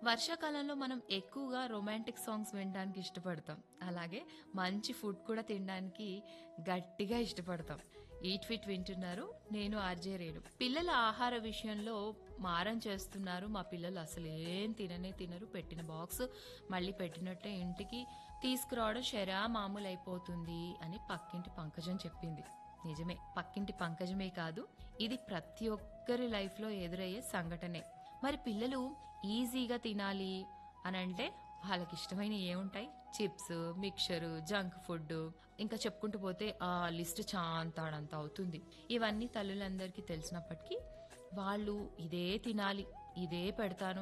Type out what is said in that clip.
వర్షాకాలంలో మనం ఎక్కువగా రొమాంటిక్ సాంగ్స్ వినడానికి ఇష్టపడతాం. అలాగే మంచి ఫుడ్ కూడా తినడానికి గట్టిగా ఇష్టపడతాం. ఈట్ ఫిట్ వింటున్నారు. నేను ఆర్జే రేణు. పిల్లల ఆహార విషయంలో మారం చేస్తున్నారు. మా పిల్లలు అసలు ఏం తిననే తినరు. పెట్టిన బాక్స్ మళ్ళీ పెట్టినట్టే ఇంటికి తీసుకురావడం షరా మామూలైపోతుంది అని పక్కింటి పంకజం చెప్పింది. నిజమే. పక్కింటి పంకజమే కాదు, ఇది ప్రతి ఒక్కరి లైఫ్‌లో ఎదురయ్యే సంఘటనే. మరి పిల్లలు ఈజీగా తినాలి అనంటే వాళ్ళకిష్టమైనయి ఏముంటాయి? చిప్స్, మిక్చరు, జంక్ ఫుడ్డు, ఇంకా చెప్పుకుంటూ పోతే ఆ లిస్ట్ చాంతాడంత అవుతుంది. ఇవన్నీ తల్లులందరికీ తెలిసినప్పటికీ వాళ్ళు ఇదే తినాలి, ఇదే పెడతాను